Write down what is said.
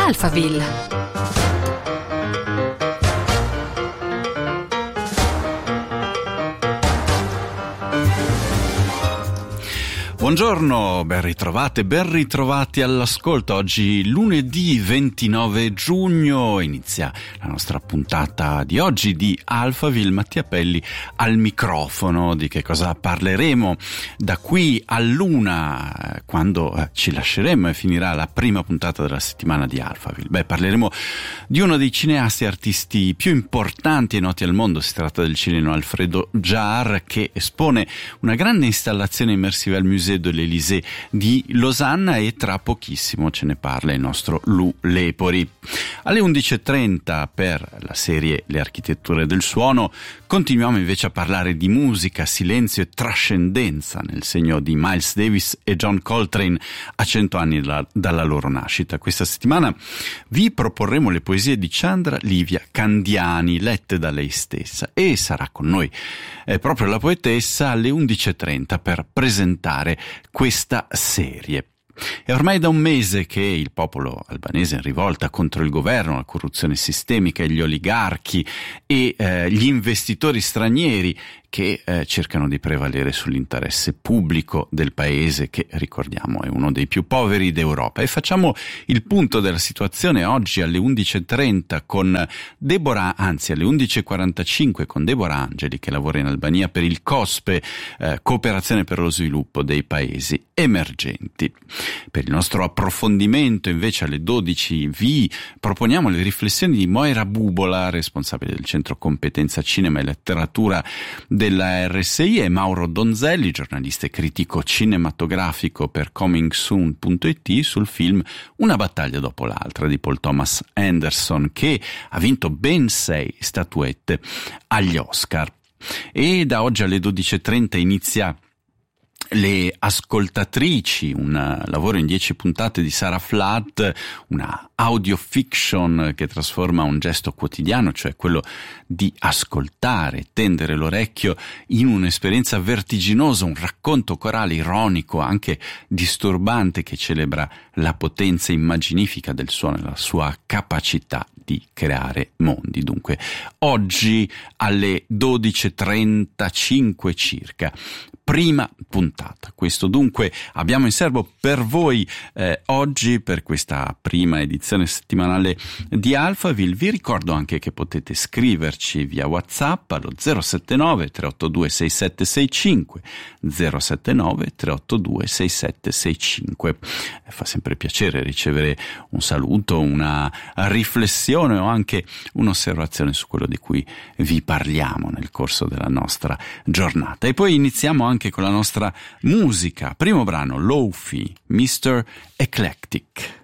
Alphaville. Buongiorno, ben ritrovati all'ascolto. Oggi lunedì 29 giugno inizia la nostra puntata di oggi di Alphaville. Mattia Pelli al microfono. Di che cosa parleremo da qui all'una, quando ci lasceremo e finirà la prima puntata della settimana di Alphaville? Parleremo di uno dei cineasti e artisti più importanti e noti al mondo. Si tratta del cileno Alfredo Jaar, che espone una grande installazione immersiva al Musée de l'Élysée di Losanna, e tra pochissimo ce ne parla il nostro Lu Lepori. Alle 11.30 per la serie Le architetture del suono continuiamo invece a parlare di musica, silenzio e trascendenza nel segno di Miles Davis e John Coltrane a 100 anni dalla loro nascita. Questa settimana vi proporremo le poesie di Chandra Livia Candiani, lette da lei stessa, e sarà con noi proprio la poetessa alle 11.30 per presentare questa serie. È ormai da un mese che il popolo albanese è in rivolta contro il governo, la corruzione sistemica e gli oligarchi e gli investitori stranieri che cercano di prevalere sull'interesse pubblico del paese, che ricordiamo è uno dei più poveri d'Europa. E facciamo il punto della situazione oggi alle 11.30 con Deborah, anzi alle 11.45 con Deborah Angeli, che lavora in Albania per il COSPE, Cooperazione per lo Sviluppo dei Paesi Emergenti. Per il nostro approfondimento invece alle 12 vi proponiamo le riflessioni di Moira Bubola, responsabile del Centro Competenza Cinema e Letteratura della RSI, e Mauro Donzelli, giornalista e critico cinematografico per comingsoon.it, sul film Una battaglia dopo l'altra di Paul Thomas Anderson, che ha vinto ben 6 statuette agli Oscar. E da oggi alle 12.30 inizia Le ascoltatrici, un lavoro in 10 puntate di Sara Flatt, una audio fiction che trasforma un gesto quotidiano, cioè quello di ascoltare, tendere l'orecchio, in un'esperienza vertiginosa, un racconto corale ironico, anche disturbante, che celebra la potenza immaginifica del suono e la sua capacità di creare mondi. Dunque, oggi alle 12.35 circa, prima puntata. Questo dunque abbiamo in serbo per voi oggi, per questa prima edizione settimanale di Alphaville. Vi ricordo anche che potete scriverci via WhatsApp allo 079 382 6765, 079 382 6765. Fa sempre piacere ricevere un saluto, una riflessione o anche un'osservazione su quello di cui vi parliamo nel corso della nostra giornata. E poi iniziamo anche con la nostra musica. Primo brano, Lo-Fi, Mr. Eclectic.